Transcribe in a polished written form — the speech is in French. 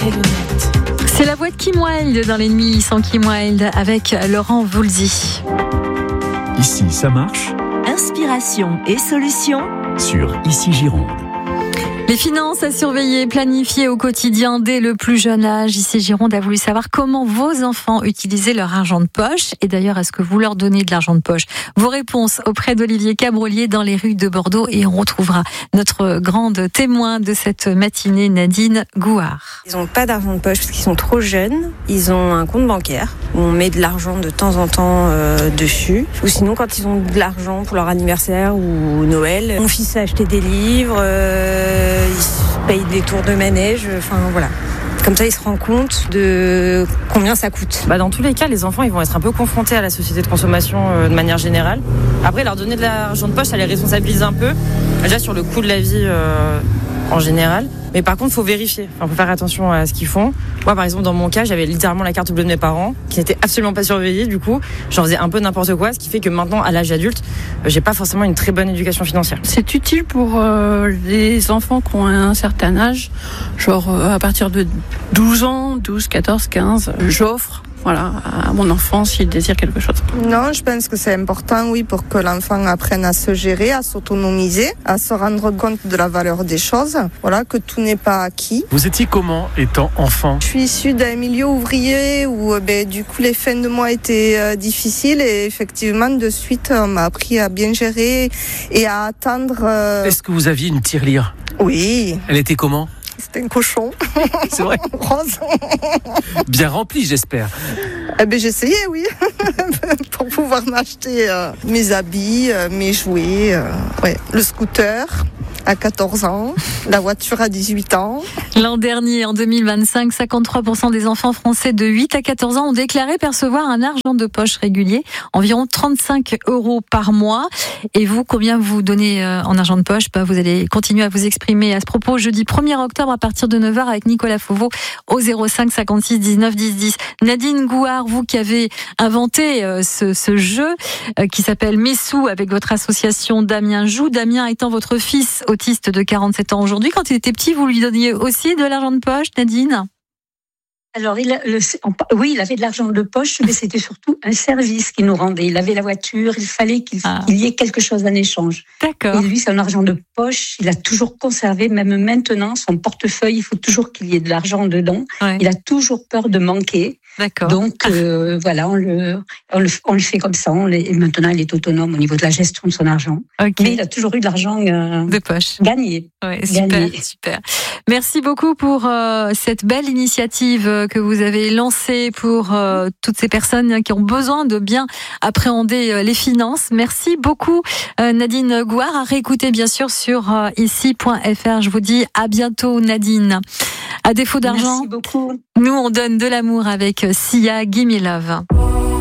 les lunettes. C'est la voix de Kim Wilde dans l'ennemi sans Kim Wilde avec Laurent Voulzy. Ici, ça marche. Inspiration et solutions Sur Ici Gironde. Les finances à surveiller, planifier au quotidien dès le plus jeune âge. Ici Gironde a voulu savoir comment vos enfants utilisaient leur argent de poche. Et d'ailleurs, est-ce que vous leur donnez de l'argent de poche? Vos réponses auprès d'Olivier Cabrolier dans les rues de Bordeaux. Et on retrouvera notre grande témoin de cette matinée, Nadine Gouard. Ils n'ont pas d'argent de poche parce qu'ils sont trop jeunes. Ils ont un compte bancaire où on met de l'argent de temps en temps dessus. Ou sinon, quand ils ont de l'argent pour leur anniversaire ou Noël, mon fils a acheté des livres, il se paye des tours de manège, enfin voilà. Comme ça, il se rend compte de combien ça coûte. Dans tous les cas, les enfants ils vont être un peu confrontés à la société de consommation de manière générale. Après, leur donner de l'argent de poche, ça les responsabilise un peu. Déjà sur le coût de la vie en général. Mais par contre, il faut vérifier. Il faut faire attention à ce qu'ils font. Moi, par exemple, dans mon cas, j'avais littéralement la carte bleue de mes parents, qui n'était absolument pas surveillée. Du coup, j'en faisais un peu n'importe quoi, ce qui fait que maintenant, à l'âge adulte, j'ai pas forcément une très bonne éducation financière. C'est utile pour les enfants qui ont un certain âge, genre à partir de 12 ans, 12, 14, 15, j'offre. Voilà, à mon enfant s'il désire quelque chose. Non, je pense que c'est important, oui, pour que l'enfant apprenne à se gérer, à s'autonomiser, à se rendre compte de la valeur des choses. Voilà, que tout n'est pas acquis. Vous étiez comment étant enfant? Je suis issue d'un milieu ouvrier où, du coup, les fins de mois étaient difficiles et effectivement, de suite, on m'a appris à bien gérer et à attendre. Est-ce que vous aviez une tirelire? Oui. Elle était comment? C'était un cochon. C'est vrai? Rose. Bien rempli, j'espère. J'essayais, oui, pour pouvoir m'acheter mes habits, mes jouets, le scooter à 14 ans, la voiture à 18 ans. L'an dernier, en 2025, 53% des enfants français de 8 à 14 ans ont déclaré percevoir un argent de poche régulier, environ 35 € par mois. Et vous, combien vous donnez en argent de poche? Vous allez continuer à vous exprimer à ce propos jeudi 1er octobre à partir de 9h avec Nicolas Fauveau au 05 56 19 10 10. Nadine Gouard, vous qui avez inventé ce jeu qui s'appelle Messou avec votre association Damien Joue. Damien étant votre fils autiste de 47 ans aujourd'hui. Quand il était petit, vous lui donniez aussi de l'argent de poche, Nadine? Alors, oui, il avait de l'argent de poche, mais c'était surtout un service qu'il nous rendait. Il avait la voiture, il fallait qu'il y ait quelque chose en échange. D'accord. Et lui, son argent de poche, il a toujours conservé, même maintenant, son portefeuille, il faut toujours qu'il y ait de l'argent dedans. Ouais. Il a toujours peur de manquer. D'accord. Donc, voilà, on le fait comme ça. Et maintenant, il est autonome au niveau de la gestion de son argent. Okay. Mais il a toujours eu de l'argent de poche. Gagné. Ouais, super. Merci beaucoup pour cette belle initiative que vous avez lancée pour toutes ces personnes qui ont besoin de bien appréhender les finances. Merci beaucoup, Nadine Gouard. À réécouter, bien sûr, sur ici.fr. Je vous dis à bientôt, Nadine. À défaut d'argent, merci beaucoup. Nous, on donne de l'amour avec Sia, Gimme Love.